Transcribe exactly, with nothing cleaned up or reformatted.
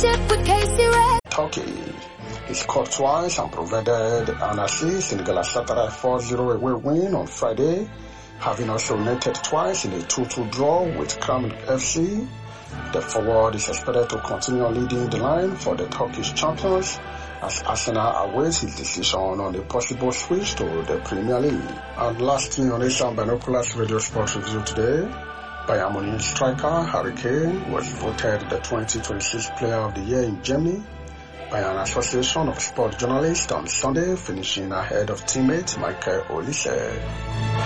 championship with Casey Red. Turkey. He scored twice and provided an assist in the Galatasaray four zero away win on Friday, having also netted twice in a two two draw with Kremlin F C. The forward is expected to continue leading the line for the Turkish champions as Arsenal awaits his decision on a possible switch to the Premier League. And lastly on Asian Binoculars Radio Sports Review today, Bayern Munich striker Harry Kane was voted the twenty twenty-six Player of the Year in Germany by an association of sport journalists on Sunday, finishing ahead of teammate Michael Olise.